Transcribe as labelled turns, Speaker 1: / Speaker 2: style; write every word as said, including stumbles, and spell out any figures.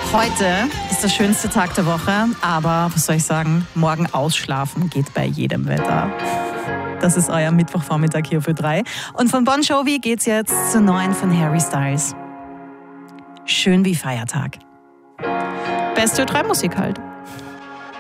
Speaker 1: Heute ist der schönste Tag der Woche, aber was soll ich sagen, morgen ausschlafen geht bei jedem Wetter. Das ist euer Mittwochvormittag hier für drei. Und von Bon Jovi geht's jetzt zur neuen von Harry Styles. Schön wie Feiertag. Beste drei Musik halt.